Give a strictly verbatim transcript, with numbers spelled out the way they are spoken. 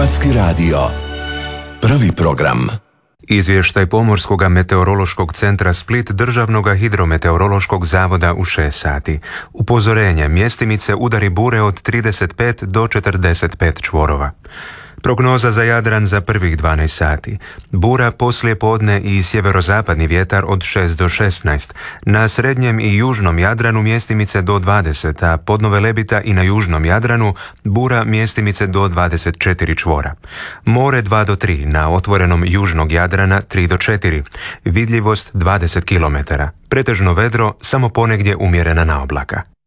Hrvatski radio. Prvi program. Izvještaj Pomorskog meteorološkog centra Split Državnog hidrometeorološkog zavoda u šest sati. Upozorenje, mjestimice udari bure od trideset pet do četrdeset pet čvorova. Prognoza za Jadran za prvih dvanaest sati. Bura poslije podne i sjeverozapadni vjetar od šest do šesnaest. Na srednjem i južnom Jadranu mjestimice do dvadeset, a podno Velebita i na južnom Jadranu bura mjestimice do dvadeset četiri čvora. More dva do tri, na otvorenom južnog Jadrana tri do četiri. Vidljivost dvadeset kilometara. Pretežno vedro, samo ponegdje umjerena naoblaka.